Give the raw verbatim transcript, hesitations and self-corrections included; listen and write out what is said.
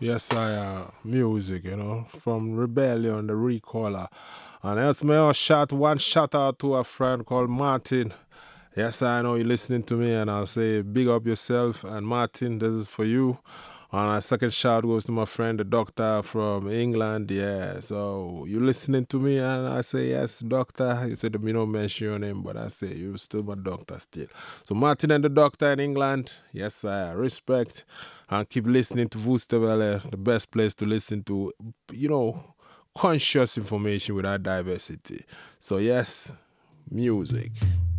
Yes, I uh, music, you know, from Rebellion, the Recaller. And that's me a shot, one shout out to a friend called Martin. Yes, I know you're listening to me, and I'll say big up yourself. And Martin, this is for you. And a second shout goes to my friend, the doctor from England. Yeah, so you listening to me, and I say, yes, doctor. You said, me don't mention your name, but I say, you're still my doctor still. So, Martin and the doctor in England, yes, I respect. And keep listening to Voosterwelle, the best place to listen to, you know, conscious information without diversity. So, yes, music.